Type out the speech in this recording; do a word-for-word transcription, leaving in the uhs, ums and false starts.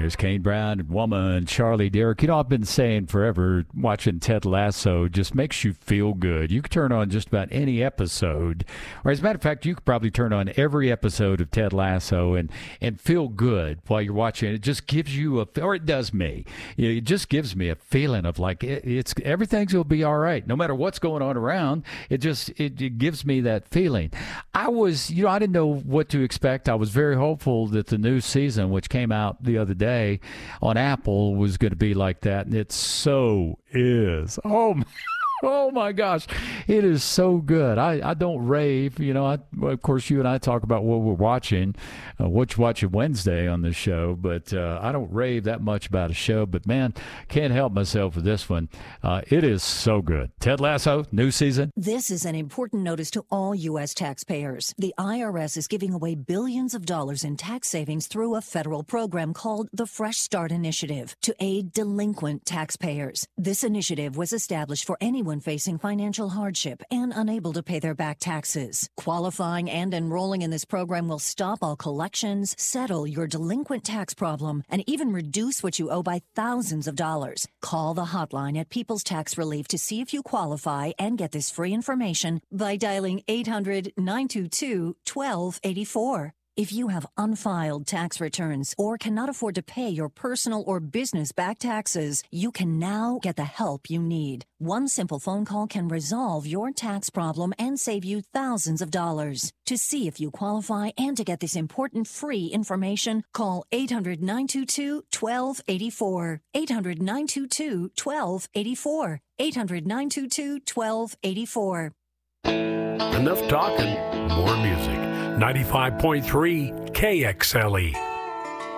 There's Kane Brown and Woman, Charlie Derrick. You know, I've been saying forever, watching Ted Lasso just makes you feel good. You can turn on just about any episode, or as a matter of fact, you could probably turn on every episode of Ted Lasso and, and feel good while you're watching. It just gives you a, or it does me. It just gives me a feeling of like it, it's everything's will be all right, no matter what's going on around. It just it, it gives me that feeling. I was, you know, I didn't know what to expect. I was very hopeful that the new season, which came out the other day on Apple, was going to be like that, and it so is. Oh my. Oh, my gosh. It is so good. I, I don't rave. You know, I, of course, you and I talk about what we're watching, uh, what you're watching Wednesday on the show, but uh, I don't rave that much about a show. But, man, can't help myself with this one. Uh, it is so good. Ted Lasso, new season. This is an important notice to all U S taxpayers. The I R S is giving away billions of dollars in tax savings through a federal program called the Fresh Start Initiative to aid delinquent taxpayers. This initiative was established for anyone facing financial hardship and unable to pay their back taxes. Qualifying and enrolling in this program will stop all collections, settle your delinquent tax problem, and even reduce what you owe by thousands of dollars. Call the hotline at People's Tax Relief to see if you qualify and get this free information by dialing eight hundred, nine two two, one two eight four. If you have unfiled tax returns or cannot afford to pay your personal or business back taxes, you can now get the help you need. One simple phone call can resolve your tax problem and save you thousands of dollars. To see if you qualify and to get this important free information, call eight hundred, nine two two, one two eight four. eight hundred, nine two two, one two eight four. eight hundred, nine two two, one two eight four. Enough talking, more music. ninety-five point three K X L E.